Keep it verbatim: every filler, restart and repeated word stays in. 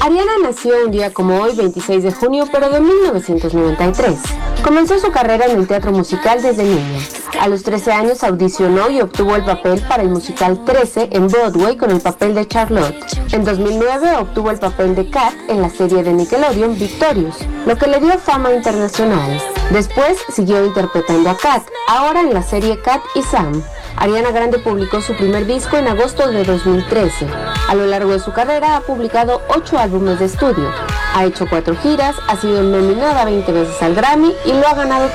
Ariana nació un día como hoy, veintiséis de junio, pero de mil novecientos noventa y tres. Comenzó su carrera en el teatro musical desde niña. A los trece años audicionó y obtuvo el papel para el musical trece en Broadway con el papel de Charlotte. En dos mil nueve obtuvo el papel de Kat en la serie de Nickelodeon Victorious, lo que le dio fama internacional. Después siguió interpretando a Kat, ahora en la serie Kat y Sam. Ariana Grande publicó su primer disco en agosto de dos mil trece. A lo largo de su carrera ha publicado ocho álbumes de estudio. Ha hecho cuatro giras, ha sido nominada veinte veces al Grammy y lo ha ganado